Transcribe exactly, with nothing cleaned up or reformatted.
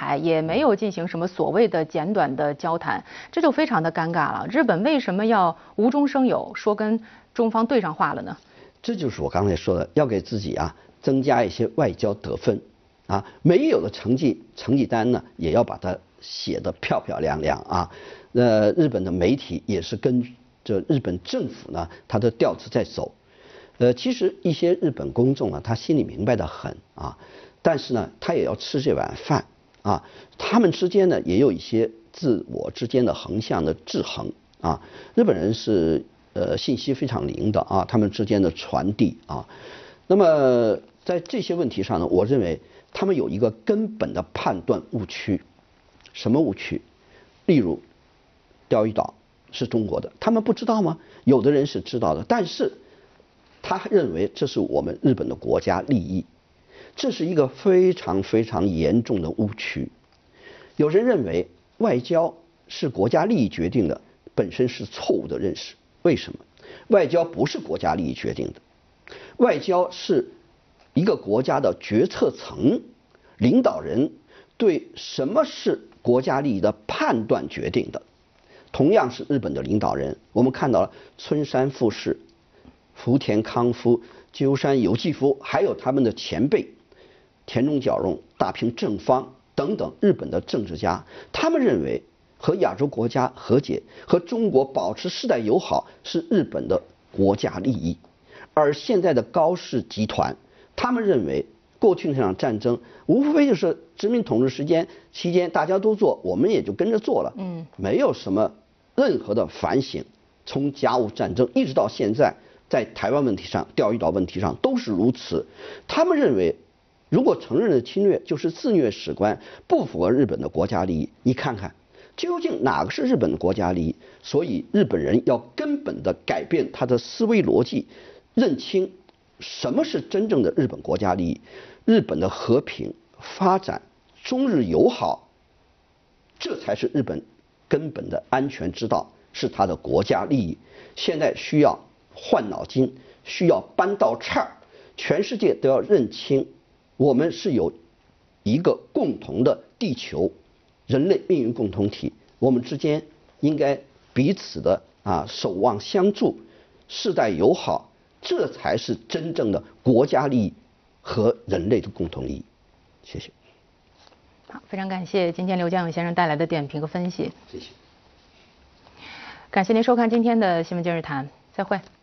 台，也没有进行什么所谓的简短的交谈，这就非常的尴尬了。日本为什么要无中生有，说跟中方对上话了呢？ 这就是我刚才说的，要给自己啊增加一些外交得分啊，没有的成绩成绩单呢，也要把它写得漂漂亮亮啊。呃，日本的媒体也是跟着日本政府呢，他的调子在走。呃，其实一些日本公众啊，他心里明白的很啊，但是呢，他也要吃这碗饭啊。他们之间呢，也有一些自我之间的横向的制衡啊。日本人是呃信息非常灵的啊，他们之间的传递啊。那么在这些问题上呢，我认为他们有一个根本的判断误区。什么误区？例如，钓鱼岛是中国的，他们不知道吗？有的人是知道的，但是他认为这是我们日本的国家利益，这是一个非常非常严重的误区。有人认为外交是国家利益决定的，本身是错误的认识。为什么？外交不是国家利益决定的，外交是一个国家的决策层领导人对什么是国家利益的判断决定的。同样是日本的领导人，我们看到了村山富市、福田康夫、鸠山由纪夫，还有他们的前辈田中角荣、大平正方等等日本的政治家，他们认为和亚洲国家和解，和中国保持世代友好是日本的国家利益。而现在的高氏集团，他们认为过去那场战争无非就是殖民统治时间期间大家都做，我们也就跟着做了，嗯，没有什么任何的反省。从甲午战争一直到现在，在台湾问题上、钓鱼岛问题上都是如此。他们认为，如果承认了侵略就是自虐史观，不符合日本的国家利益。你看看，究竟哪个是日本的国家利益？所以日本人要根本的改变他的思维逻辑，认清什么是真正的日本国家利益。日本的和平发展、中日友好，这才是日本根本的安全之道，是他的国家利益。现在需要换脑筋，需要搬道岔儿，全世界都要认清，我们是有一个共同的地球，人类命运共同体，我们之间应该彼此的啊守望相助，世代友好，这才是真正的国家利益和人类的共同利益。谢谢。 好，非常感谢今天刘江勇先生带来的点评和分析。 谢谢。 感谢您收看今天的新闻今日谈，再会。